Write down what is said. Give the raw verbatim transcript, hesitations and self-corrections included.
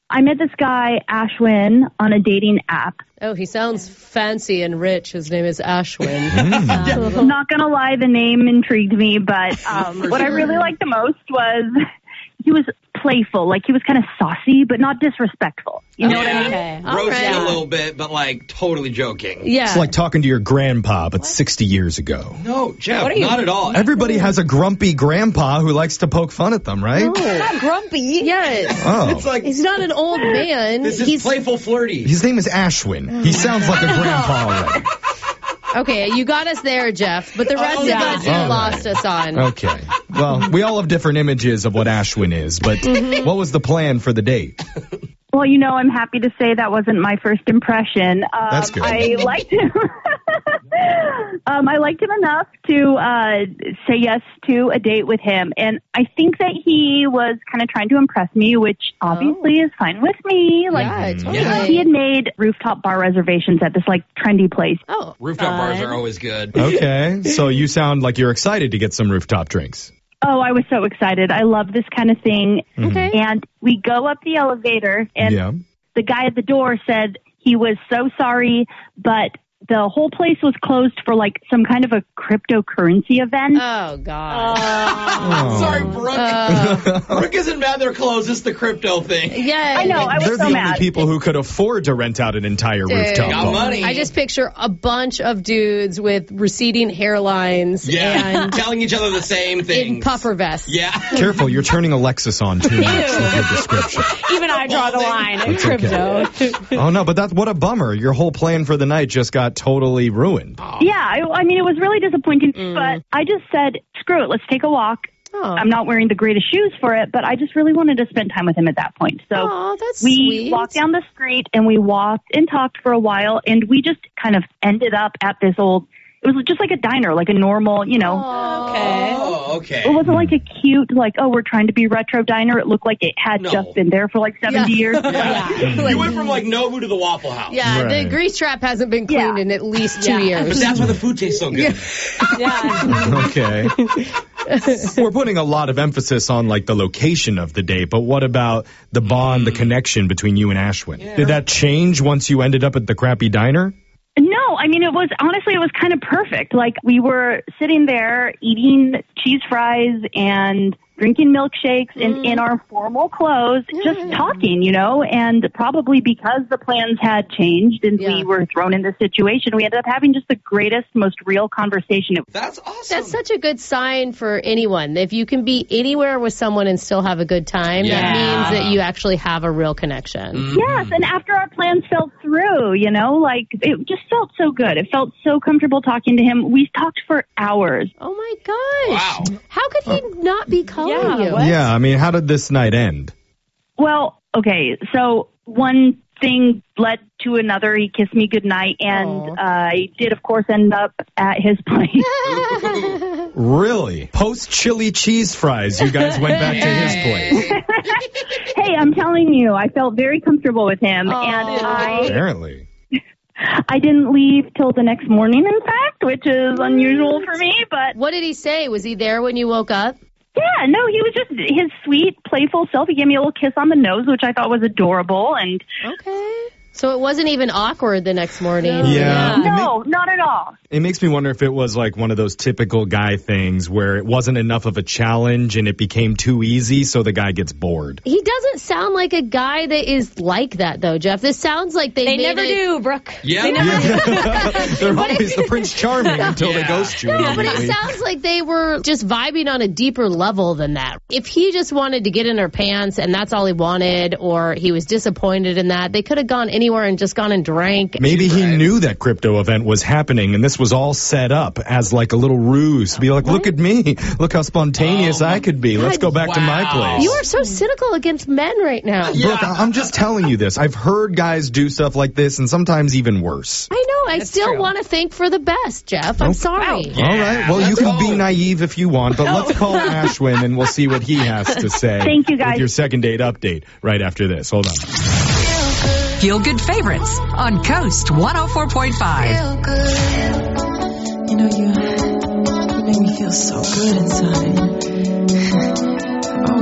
I met this guy, Ashwin, on a dating app. Oh, he sounds fancy and rich. His name is Ashwin. Mm. Um, not going to lie, the name intrigued me, but um, what I really liked the most was he was playful. Like, he was kind of saucy, but not disrespectful. You know yeah. what I mean? Okay. Roasting right. a little bit, but, like, totally joking. Yeah. It's like talking to your grandpa, but what? sixty years ago. No, Jeff, not at all. Everybody has a grumpy grandpa who likes to poke fun at them, right? No. Not grumpy. Yes. Oh. It's like, he's not an old man. This is he's playful flirty. His name is Ashwin. He sounds like a grandpa already. Okay, you got us there, Jeff, but the rest oh, yeah. of us you all lost right. us on. Okay. Well, we all have different images of what Ashwin is, but mm-hmm. what was the plan for the date? Well, you know, I'm happy to say that wasn't my first impression. Um, That's good. I liked him. um, I liked him enough to uh, say yes to a date with him. And I think that he was kind of trying to impress me, which obviously oh. is fine with me. Like, yeah, totally. yeah. He had made rooftop bar reservations at this, like, trendy place. Oh, Rooftop fun. bars are always good. Okay. So you sound like you're excited to get some rooftop drinks. Oh, I was so excited. I love this kind of thing. Okay. And we go up the elevator, and yeah. the guy at the door said he was so sorry, but the whole place was closed for, like, some kind of a cryptocurrency event. Oh, God. Uh, oh. Sorry, Brooke. Uh, Brooke isn't mad they're closed. It's the crypto thing. Yeah. I know. I was They're so the mad. only people who could afford to rent out an entire Dude, rooftop got bar. money. I just picture a bunch of dudes with receding hairlines yeah. and telling each other the same thing. In puffer vests. Yeah. Careful, you're turning Alexis on too much with your description. Even I draw the line in That's crypto. Okay. Oh, no, but that's what a bummer. Your whole plan for the night just got totally ruined. Yeah, I, I mean, it was really disappointing, mm. but I just said, screw it, let's take a walk. Oh. I'm not wearing the greatest shoes for it, but I just really wanted to spend time with him at that point. So oh, that's we sweet. walked down the street, and we walked and talked for a while, and we just kind of ended up at this old, it was just like a diner, like a normal, you know. Oh, okay. Oh, okay. It wasn't like a cute, like, oh, we're trying to be retro diner. It looked like it had no. just been there for like seventy yeah. years. Yeah. You went from like Nobu to the Waffle House. Yeah, right. the grease trap hasn't been cleaned yeah. in at least two yeah. years. But that's why the food tastes so good. Yeah. Okay. We're putting a lot of emphasis on like the location of the date, but what about the bond, mm. the connection between you and Ashwin? Yeah. Did that change once you ended up at the crappy diner? No, I mean, it was, honestly, it was kind of perfect. Like, we were sitting there eating cheese fries and drinking milkshakes mm. in, in our formal clothes, yeah. just talking, you know, and probably because the plans had changed and yeah. we were thrown in this situation, we ended up having just the greatest, most real conversation. That's awesome. That's such a good sign for anyone. If you can be anywhere with someone and still have a good time, yeah. that means that you actually have a real connection. Mm-hmm. Yes, and after our plans fell through, you know, like, it just felt so good. It felt so comfortable talking to him. We talked for hours. Oh, my gosh. Wow. How could he not be calling Yeah, you? what? Yeah, I mean, how did this night end? Well, okay, so one thing led to another. He kissed me goodnight, and uh, I did, of course, end up at his place. Really? Post chili cheese fries, you guys went back to his place. Hey, I'm telling you, I felt very comfortable with him, oh, and I Apparently. I didn't leave till the next morning, in fact, which is unusual for me, but... What did he say? Was he there when you woke up? Yeah, no, he was just his sweet, playful self. He gave me a little kiss on the nose, which I thought was adorable, and... Okay. So it wasn't even awkward the next morning. Yeah. No, not at all. It makes me wonder if it was like one of those typical guy things where it wasn't enough of a challenge and it became too easy, so the guy gets bored. He doesn't sound like a guy that is like that, though, Jeff. This sounds like they They made never it... do, Brooke. Yeah. They never Yeah. They're always the Prince Charming until Yeah. they ghost you. No, but it sounds like they were just vibing on a deeper level than that. If he just wanted to get in her pants and that's all he wanted, or he was disappointed in that, they could have gone anywhere and just gone and drank. Maybe he Right. knew that crypto event was happening and this was all set up as like a little ruse to be like, look at me. Look how spontaneous Oh, I could be. Let's go back to my wow. place. You are so cynical against men right now. Yeah. Brooke, I'm just telling you this. I've heard guys do stuff like this and sometimes even worse. I know. I That's still true. want to think for the best, Jeff. I'm Okay. sorry. All right. Well, you let's can go. be naive if you want, but let's call Ashwin and we'll see what he has to say. Thank you, guys. With your second date update right after this. Hold on. Feel Good Favorites on Coast one oh four point five. You know, you, you make me feel so good inside.